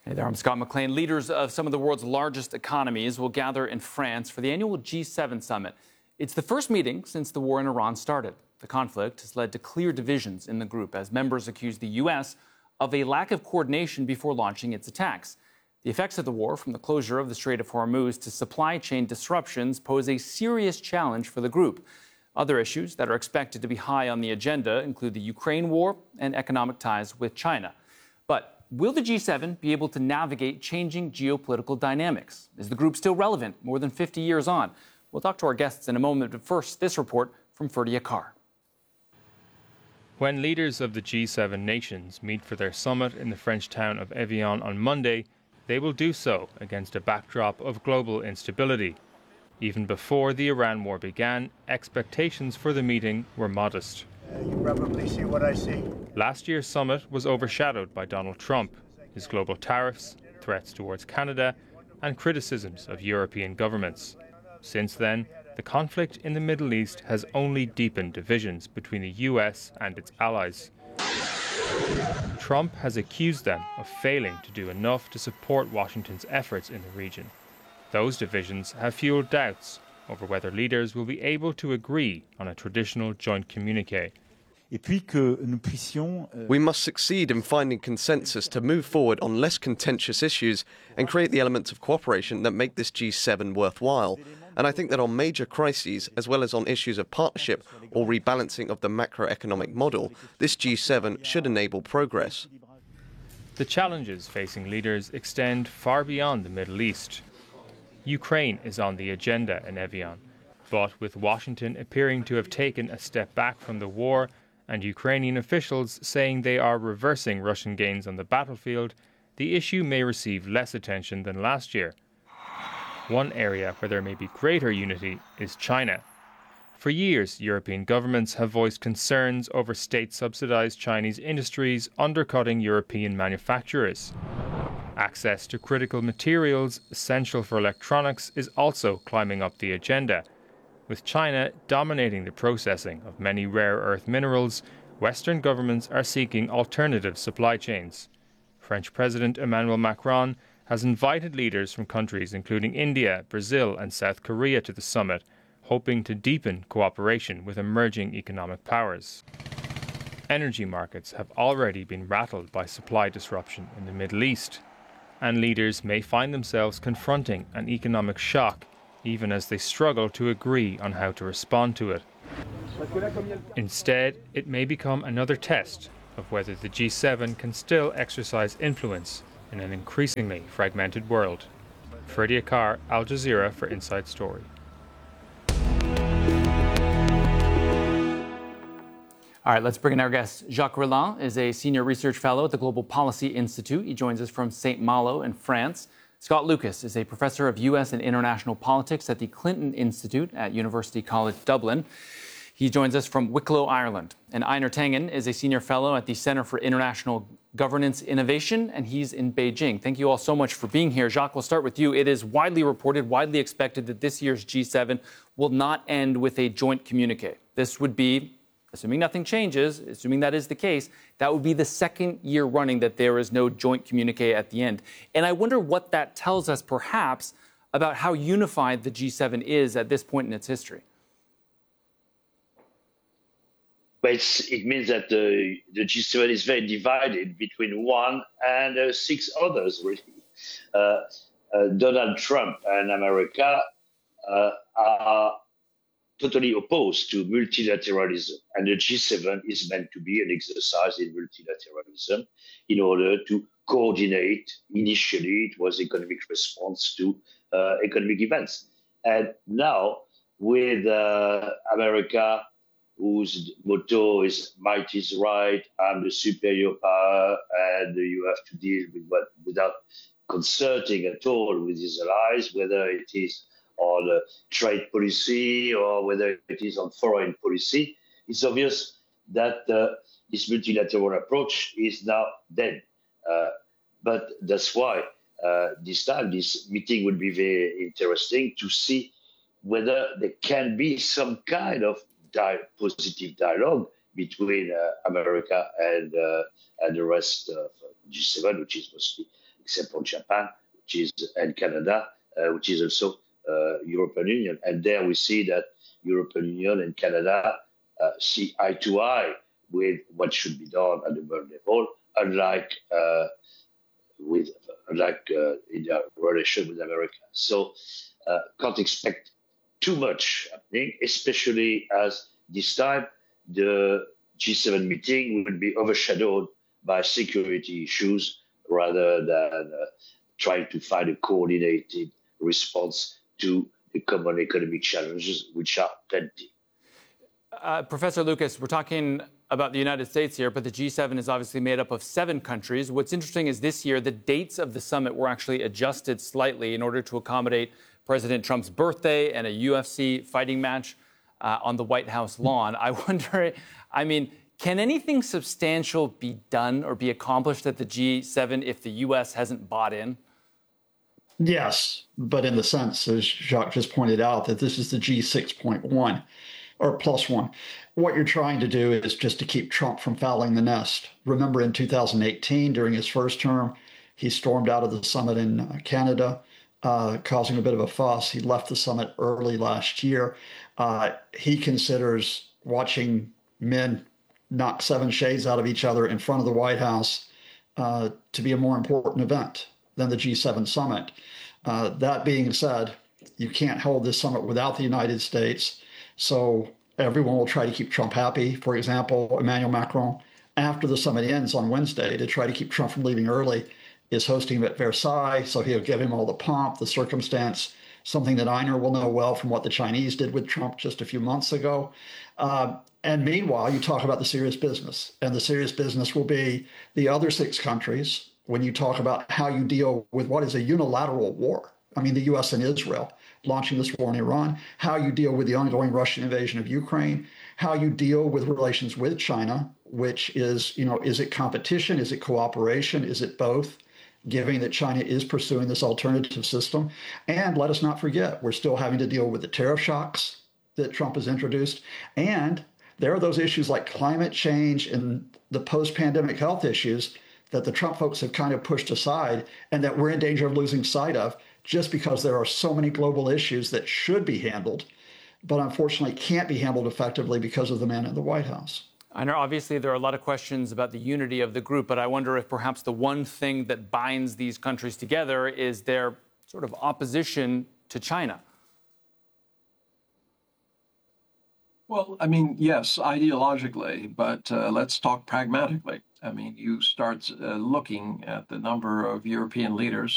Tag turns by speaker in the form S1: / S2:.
S1: Hey there, I'm Scott McLean. Leaders of some of the world's largest economies will gather in France for the annual G7 summit. It's the first meeting since the war in Iran started. The conflict has led to clear divisions in the group as members accuse the U.S. of a lack of coordination before launching its attacks. The effects of the war, from the closure of the Strait of Hormuz to supply chain disruptions, pose a serious challenge for the group. Other issues that are expected to be high on the agenda include the Ukraine war and economic ties with China. But will the G7 be able to navigate changing geopolitical dynamics? Is the group still relevant more than 50 years on? We'll talk to our guests in a moment, but first, this report from Ferdy Akar.
S2: When leaders of the G7 nations meet for their summit in the French town of Evian on Monday, they will do so against a backdrop of global instability. Even before the Iran war began, expectations for the meeting were modest.
S3: You probably see what I see.
S2: Last year's summit was overshadowed by Donald Trump, his global tariffs, threats towards Canada, and criticisms of European governments. Since then, the conflict in the Middle East has only deepened divisions between the US and its allies. Trump has accused them of failing to do enough to support Washington's efforts in the region. Those divisions have fueled doubts over whether leaders will be able to agree on a traditional joint communiqué.
S4: We must succeed in finding consensus to move forward on less contentious issues and create the elements of cooperation that make this G7 worthwhile. And I think that on major crises, as well as on issues of partnership or rebalancing of the macroeconomic model, this G7 should enable progress.
S2: The challenges facing leaders extend far beyond the Middle East. Ukraine is on the agenda in Evian, but with Washington appearing to have taken a step back from the war and Ukrainian officials saying they are reversing Russian gains on the battlefield, the issue may receive less attention than last year. One area where there may be greater unity is China. For years, European governments have voiced concerns over state-subsidized Chinese industries undercutting European manufacturers. Access to critical materials essential for electronics is also climbing up the agenda. With China dominating the processing of many rare earth minerals, Western governments are seeking alternative supply chains. French President Emmanuel Macron has invited leaders from countries including India, Brazil and South Korea to the summit, hoping to deepen cooperation with emerging economic powers. Energy markets have already been rattled by supply disruption in the Middle East, and leaders may find themselves confronting an economic shock even as they struggle to agree on how to respond to it. Instead, it may become another test of whether the G7 can still exercise influence in an increasingly fragmented world. Ferdy Akar, Al Jazeera for Inside Story.
S1: All right, let's bring in our guest. Jacques Rolland is a senior research fellow at the Global Policy Institute. He joins us from St. Malo in France. Scott Lucas is a professor of U.S. and international politics at the Clinton Institute at University College Dublin. He joins us from Wicklow, Ireland. And Einar Tangen is a senior fellow at the Center for International Governance Innovation, and he's in Beijing. Thank you all so much for being here. Jacques, we'll start with you. It is widely reported, widely expected that this year's G7 will not end with a joint communique. This would be, assuming nothing changes, assuming that is the case, that would be the second year running that there is no joint communique at the end. And I wonder what that tells us, perhaps, about how unified the G7 is at this point in its history.
S5: But it means that the G7 is very divided between one and six others, really. Donald Trump and America are totally opposed to multilateralism. And the G7 is meant to be an exercise in multilateralism in order to coordinate. Initially, it was economic response to economic events. And now, with America, whose motto is might is right, I'm the superior power, and you have to deal with what without consulting at all with his allies, whether it is on trade policy or whether it is on foreign policy. It's obvious that this multilateral approach is now dead. But that's why this time, this meeting will be very interesting to see whether there can be some kind of positive dialogue between America and the rest of G7, which is mostly except for Japan, and Canada, which is also European Union. And there we see that European Union and Canada see eye to eye with what should be done at the world level, unlike in their relation with America. So can't expect too much happening, especially as this time the G7 meeting will be overshadowed by security issues rather than trying to find a coordinated response to the common economic challenges, which are plenty.
S1: Professor Lucas, we're talking about the United States here, but the G7 is obviously made up of 7 countries. What's interesting is this year, the dates of the summit were actually adjusted slightly in order to accommodate President Trump's birthday and a UFC fighting match on the White House lawn. I wonder, can anything substantial be done or be accomplished at the G7 if the U.S. hasn't bought in?
S6: Yes, but in the sense, as Jacques just pointed out, that this is the G6.1 or +1. What you're trying to do is just to keep Trump from fouling the nest. Remember in 2018, during his first term, he stormed out of the summit in Canada, causing a bit of a fuss. He left the summit early last year. He considers watching men knock 7 shades out of each other in front of the White House to be a more important event than the G7 summit. That being said, you can't hold this summit without the United States. So everyone will try to keep Trump happy. For example, Emmanuel Macron, after the summit ends on Wednesday, to try to keep Trump from leaving early, is hosting him at Versailles. So he'll give him all the pomp, the circumstance, something that Einar will know well from what the Chinese did with Trump just a few months ago. And meanwhile, you talk about the serious business. And the serious business will be the other 6 countries when you talk about how you deal with what is a unilateral war. I mean, the U.S. and Israel launching this war in Iran, how you deal with the ongoing Russian invasion of Ukraine, how you deal with relations with China, which is, is it competition? Is it cooperation? Is it both? Given that China is pursuing this alternative system. And let us not forget, we're still having to deal with the tariff shocks that Trump has introduced. And there are those issues like climate change and the post-pandemic health issues that the Trump folks have kind of pushed aside and that we're in danger of losing sight of just because there are so many global issues that should be handled, but unfortunately can't be handled effectively because of the man in the White House.
S1: I know obviously there are a lot of questions about the unity of the group, but I wonder if perhaps the one thing that binds these countries together is their sort of opposition to China.
S7: Well, yes, ideologically, but let's talk pragmatically. You start looking at the number of European leaders